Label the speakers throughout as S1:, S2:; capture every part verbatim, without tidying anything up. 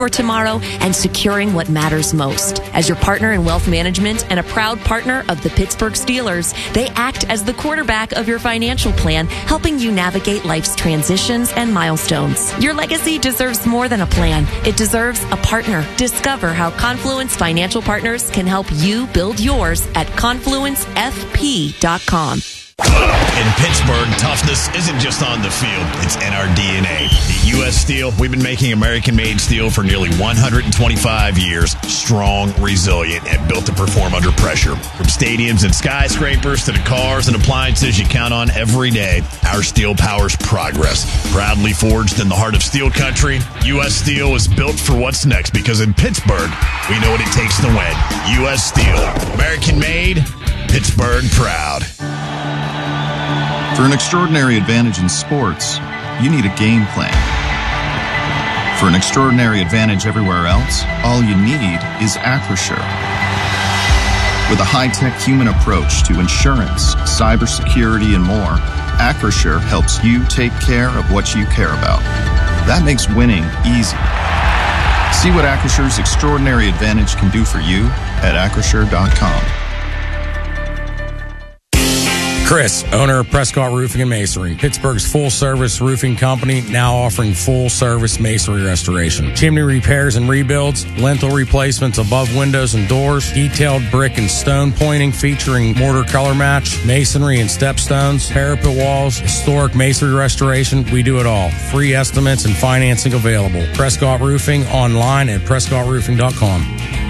S1: for tomorrow and securing what matters most. As your partner in wealth management and a proud partner of the Pittsburgh Steelers, they act as the quarterback of your financial plan, helping you navigate life's transitions and milestones. Your legacy deserves more than a plan. It deserves a partner. Discover how Confluence Financial Partners can help you build yours at confluence f p dot com.
S2: In Pittsburgh, toughness isn't just on the field, it's in our D N A. At U S Steel, we've been making American-made steel for nearly one hundred twenty-five years. Strong, resilient, and built to perform under pressure. From stadiums and skyscrapers to the cars and appliances you count on every day, our steel powers progress. Proudly forged in the heart of steel country, U S Steel is built for what's next because in Pittsburgh, we know what it takes to win. U S Steel, American-made, Pittsburgh proud.
S3: For an extraordinary advantage in sports, you need a game plan. For an extraordinary advantage everywhere else, all you need is Acrisure. With a high-tech human approach to insurance, cybersecurity, and more, Acrisure helps you take care of what you care about. That makes winning easy. See what Acrisure's extraordinary advantage can do for you at acrisure dot com.
S4: Chris, owner of Prescott Roofing and Masonry, Pittsburgh's full-service roofing company, now offering full-service masonry restoration, chimney repairs and rebuilds, lintel replacements above windows and doors, detailed brick and stone pointing featuring mortar color match, masonry and stepstones, parapet walls, historic masonry restoration. We do it all. Free estimates and financing available. Prescott Roofing online at prescott roofing dot com.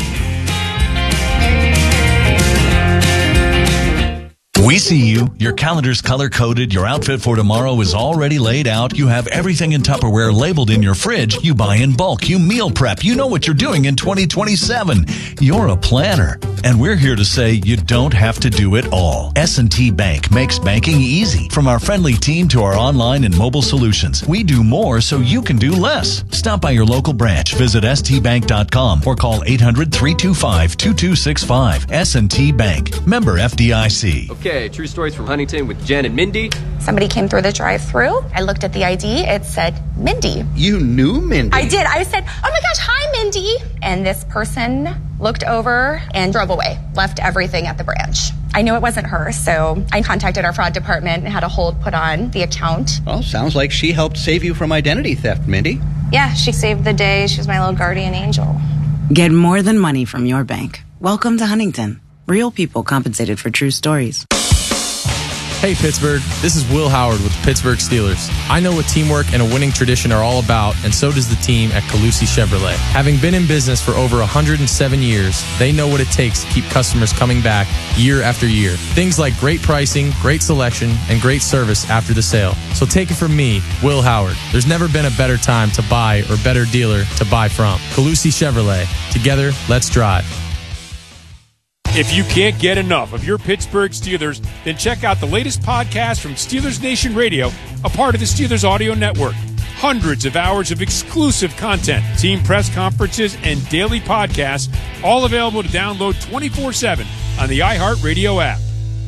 S5: We see you. Your calendar's color-coded. Your outfit for tomorrow is already laid out. You have everything in Tupperware labeled in your fridge. You buy in bulk. You meal prep. You know what you're doing in twenty twenty-seven. You're a planner. And we're here to say you don't have to do it all. S and T Bank makes banking easy. From our friendly team to our online and mobile solutions, we do more so you can do less. Stop by your local branch. Visit s t bank dot com or call eight hundred, three two five, two two six five. S and T Bank. Member F D I C.
S6: Okay, true stories from Huntington with Jen and Mindy.
S7: Somebody came through the drive-thru. I looked at the I D. It said Mindy.
S8: You knew Mindy?
S7: I did. I said, oh my gosh, hi, Mindy. And this person looked over and drove away, left everything at the branch. I knew it wasn't her, so I contacted our fraud department and had a hold put on the account.
S8: Well, sounds like she helped save you from identity theft, Mindy.
S7: Yeah, she saved the day. She was my little guardian angel.
S9: Get more than money from your bank. Welcome to Huntington. Real people compensated for true stories.
S10: Hey Pittsburgh, this is Will Howard with the Pittsburgh Steelers. I know what teamwork and a winning tradition are all about, and so does the team at Calusi Chevrolet. Having been in business for over one hundred seven years, they know what it takes to keep customers coming back year after year. Things like great pricing, great selection, and great service after the sale. So take it from me, Will Howard. There's never been a better time to buy or better dealer to buy from. Calusi Chevrolet. Together, let's drive.
S11: If you can't get enough of your Pittsburgh Steelers, then check out the latest podcast from Steelers Nation Radio, a part of the Steelers Audio Network. Hundreds of hours of exclusive content, team press conferences, and daily podcasts, all available to download twenty-four seven on the iHeartRadio app.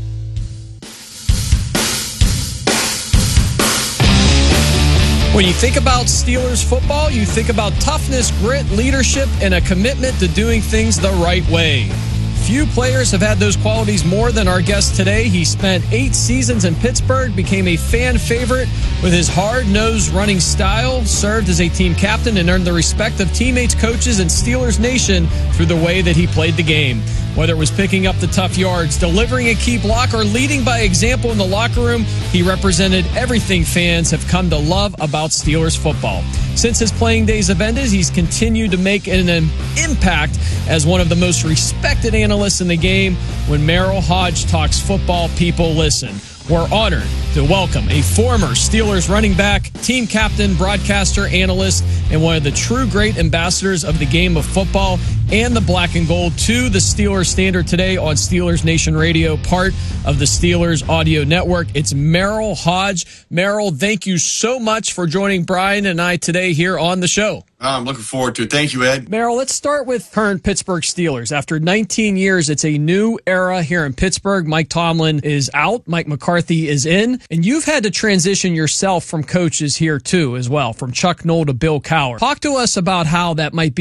S12: When you think about Steelers football, you think about toughness, grit, leadership, and a commitment to doing things the right way. Few players have had those qualities more than our guest today. He spent eight seasons in Pittsburgh, became a fan favorite with his hard-nosed running style, served as a team captain, and earned the respect of teammates, coaches, and Steelers Nation through the way that he played the game. Whether it was picking up the tough yards, delivering a key block, or leading by example in the locker room, he represented everything fans have come to love about Steelers football. Since his playing days have ended, he's continued to make an impact as one of the most respected analysts in the game. When Merrill Hodge talks football, people listen. We're honored to welcome a former Steelers running back, team captain, broadcaster, analyst, and one of the true great ambassadors of the game of football and the black and gold to the Steelers Standard today on Steelers Nation Radio, part of the Steelers Audio Network. It's Merrill Hodge. Merrill, thank you so much for joining Brian and I today here on the show.
S13: I'm looking forward to it. Thank you, Ed.
S12: Merrill, let's start with current Pittsburgh Steelers. After nineteen years, it's a new era here in Pittsburgh. Mike Tomlin is out. Mike McCarthy is in. And you've had to transition yourself from coaches here, too, as well, from Chuck Noll to Bill Cowher. Talk to us about how that might be